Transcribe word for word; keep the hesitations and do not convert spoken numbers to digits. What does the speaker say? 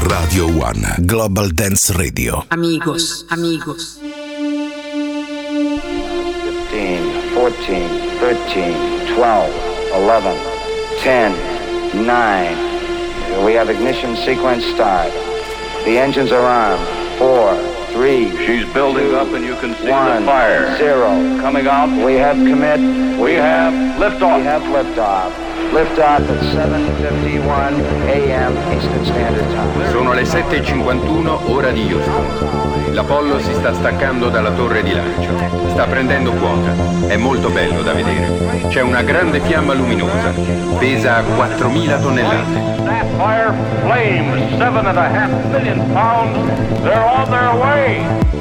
Radio One Global Dance Radio. Amigos, amigos. fifteen, fourteen, thirteen, twelve, eleven, ten, nine. We have ignition sequence start. The engines are armed. Four, three. She's building two, up and you can see one, the fire. Zero. Coming out. We have commit. We have liftoff. We have liftoff. Liftoff at seven fifty-one a.m. Eastern Standard Time. Sono le sette e cinquantuno ora di Houston. L'Apollo si sta staccando dalla torre di lancio. Sta prendendo quota. È molto bello da vedere. C'è una grande fiamma luminosa. Pesa quattromila tonnellate. Sapphire flames, seven and a half million pounds. They're on their way.